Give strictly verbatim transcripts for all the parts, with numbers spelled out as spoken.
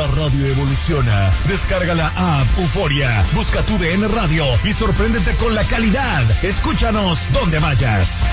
La radio evoluciona. Descarga la app Euforia. Busca tu D N Radio y sorpréndete con la calidad. Escúchanos donde vayas.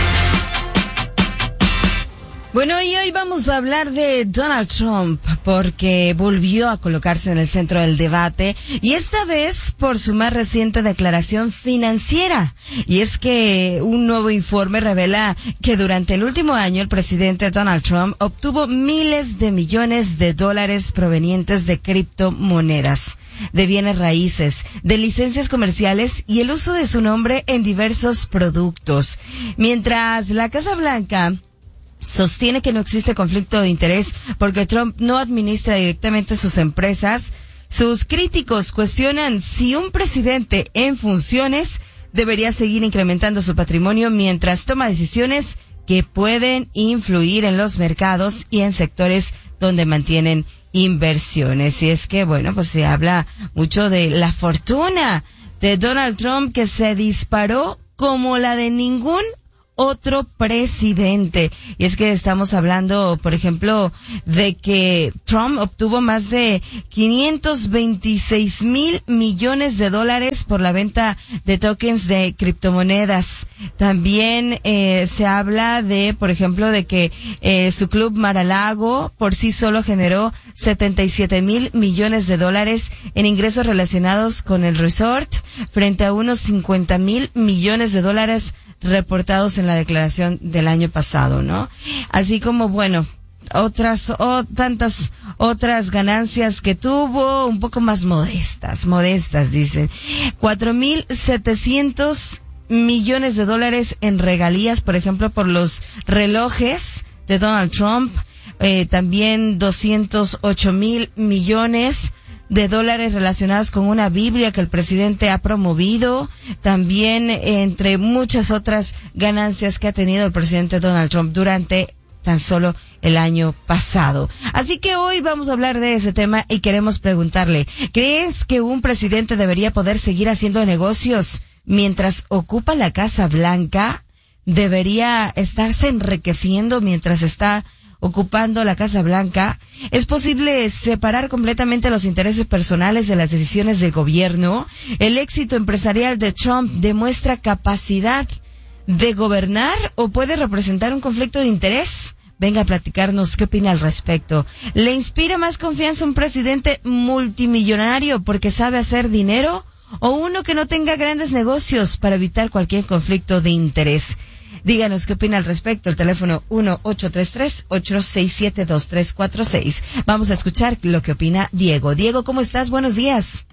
Bueno, y hoy vamos a hablar de Donald Trump porque volvió a colocarse en el centro del debate y esta vez por su más reciente declaración financiera. Y es que un nuevo informe revela que durante el último año el presidente Donald Trump obtuvo miles de millones de dólares provenientes de criptomonedas, de bienes raíces, de licencias comerciales y el uso de su nombre en diversos productos. Mientras la Casa Blanca sostiene que no existe conflicto de interés porque Trump no administra directamente sus empresas, sus críticos cuestionan si un presidente en funciones debería seguir incrementando su patrimonio mientras toma decisiones que pueden influir en los mercados y en sectores donde mantienen inversiones. Y es que, bueno, pues se habla mucho de la fortuna de Donald Trump que se disparó como la de ningún otro presidente. Y es que estamos hablando, por ejemplo, de que Trump obtuvo más de quinientos veintiséis mil millones de dólares por la venta de tokens de criptomonedas. También eh, se habla de, por ejemplo, de que eh, su club Mar-a-Lago por sí solo generó setenta y siete mil millones de dólares en ingresos relacionados con el resort, frente a unos cincuenta mil millones de dólares reportados en la declaración del año pasado, ¿no? Así como, bueno, otras, o oh, tantas otras ganancias que tuvo, un poco más modestas, modestas, dicen. Cuatro mil setecientos millones de dólares en regalías, por ejemplo, por los relojes de Donald Trump, eh, también doscientos ocho mil millones de dólares relacionados con una Biblia que el presidente ha promovido, también eh, entre muchas otras ganancias que ha tenido el presidente Donald Trump durante tan solo el año pasado. Así que hoy vamos a hablar de ese tema y queremos preguntarle, ¿crees que un presidente debería poder seguir haciendo negocios mientras ocupa la Casa Blanca? ¿Debería estarse enriqueciendo mientras está ocupando la Casa Blanca? ¿Es posible separar completamente los intereses personales de las decisiones del gobierno? ¿El éxito empresarial de Trump demuestra capacidad de gobernar o puede representar un conflicto de interés? Venga a platicarnos qué opina al respecto. ¿Le inspira más confianza un presidente multimillonario porque sabe hacer dinero o uno que no tenga grandes negocios para evitar cualquier conflicto de interés? Díganos qué opina al respecto. El teléfono uno ocho tres tres, ocho seis siete, dos tres cuatro seis. Vamos a escuchar lo que opina Diego. Diego, ¿cómo estás? Buenos días.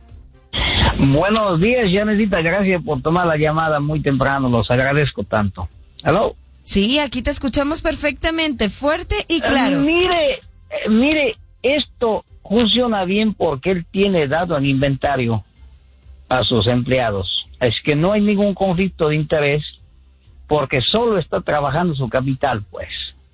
Buenos días, Janecita. Gracias por tomar la llamada muy temprano. Los agradezco tanto. ¿Hello? Sí, aquí te escuchamos perfectamente, fuerte y claro. Eh, mire, eh, mire, esto funciona bien porque él tiene dado en inventario a sus empleados. Es que no hay ningún conflicto de interés, porque solo está trabajando su capital, pues.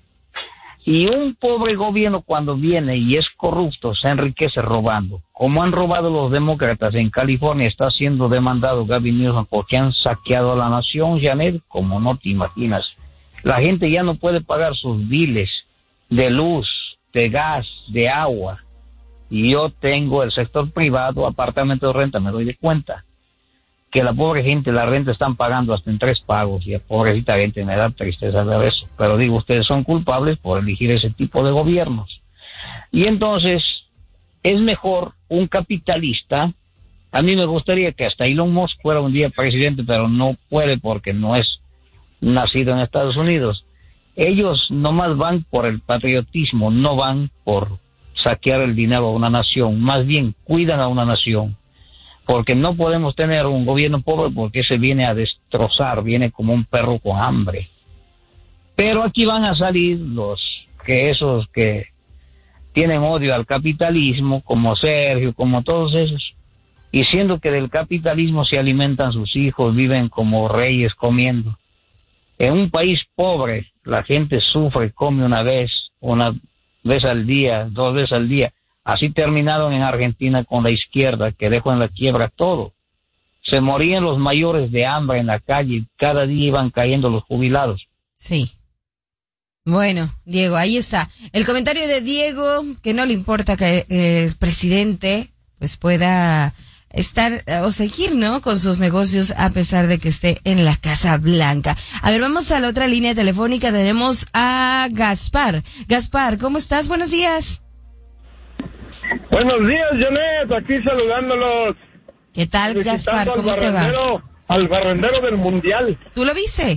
Y un pobre gobierno cuando viene y es corrupto se enriquece robando. Como han robado los demócratas en California, está siendo demandado Gavin Newsom porque han saqueado a la nación, Janet, como no te imaginas. La gente ya no puede pagar sus biles de luz, de gas, de agua. Y yo tengo el sector privado, apartamento de renta, me doy de cuenta que la pobre gente, la renta están pagando hasta en tres pagos, y a pobrecita gente me da tristeza ver eso. Pero digo, ustedes son culpables por elegir ese tipo de gobiernos. Y entonces, es mejor un capitalista. A mí me gustaría que hasta Elon Musk fuera un día presidente, pero no puede porque no es nacido en Estados Unidos. Ellos nomás van por el patriotismo, no van por saquear el dinero a una nación, más bien cuidan a una nación. Porque no podemos tener un gobierno pobre porque ese viene a destrozar, viene como un perro con hambre. Pero aquí van a salir los que esos que tienen odio al capitalismo, como Sergio, como todos esos, y siendo que del capitalismo se alimentan sus hijos, viven como reyes comiendo. En un país pobre, la gente sufre, come una vez, una vez al día, dos veces al día. Así terminaron en Argentina con la izquierda, que dejó en la quiebra todo. Se morían los mayores de hambre en la calle, cada día iban cayendo los jubilados. Sí. Bueno, Diego, ahí está. El comentario de Diego, que no le importa que eh, el presidente pues pueda estar o seguir, ¿no?, con sus negocios a pesar de que esté en la Casa Blanca. A ver, vamos a la otra línea telefónica. Tenemos a Gaspar. Gaspar, ¿cómo estás? Buenos días. Buenos días, Janet. Aquí saludándolos. ¿Qué tal, Gaspar? ¿Cómo te va? Al barrendero del Mundial. ¿Tú lo viste?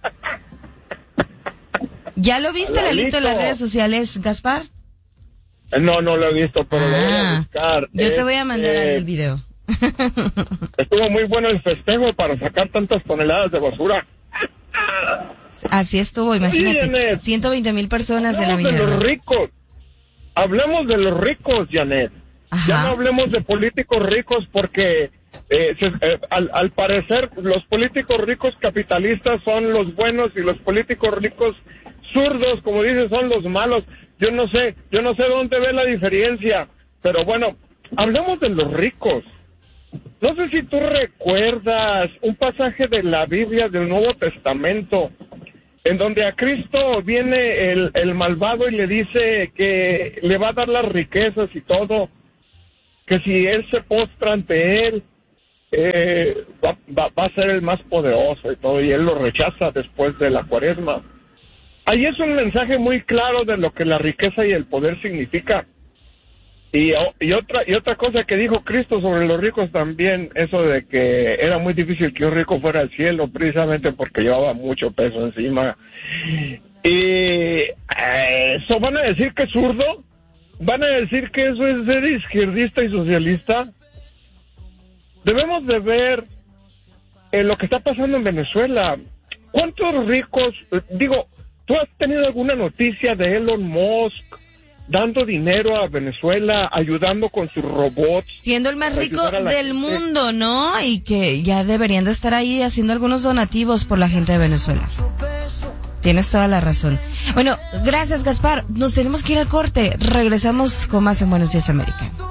¿Ya lo viste, Lalito, en las redes sociales, Gaspar? No, no lo he visto, pero ah, lo voy a buscar. Yo este, te voy a mandar eh, el video. Estuvo muy bueno el festejo para sacar tantas toneladas de basura. Así estuvo, imagínate. Janet, ciento veinte mil personas en la Hablemos de los ricos. Hablemos de los ricos, Janet. Ajá. Ya no hablemos de políticos ricos porque eh, se, eh, al, al parecer los políticos ricos capitalistas son los buenos y los políticos ricos zurdos, como dices, son los malos. Yo no sé, yo no sé dónde ve la diferencia, pero bueno, hablemos de los ricos. No sé si tú recuerdas un pasaje de la Biblia del Nuevo Testamento, en donde a Cristo viene el, el malvado y le dice que le va a dar las riquezas y todo, que si él se postra ante él, eh, va, va, va a ser el más poderoso y todo, y él lo rechaza después de la Cuaresma. Ahí es un mensaje muy claro de lo que la riqueza y el poder significa. Y, y otra y otra cosa que dijo Cristo sobre los ricos también, eso de que era muy difícil que un rico fuera al cielo, precisamente porque llevaba mucho peso encima. Y eso van a decir que es zurdo, van a decir que eso es ser izquierdista y socialista. Debemos de ver eh, lo que está pasando en Venezuela. ¿Cuántos ricos, digo, tú has tenido alguna noticia de Elon Musk dando dinero a Venezuela, ayudando con sus robots? Siendo el más rico del mundo, ¿no? Y que ya deberían de estar ahí haciendo algunos donativos por la gente de Venezuela. Tienes toda la razón. Bueno, gracias, Gaspar. Nos tenemos que ir al corte. Regresamos con más en Buenos Días, América.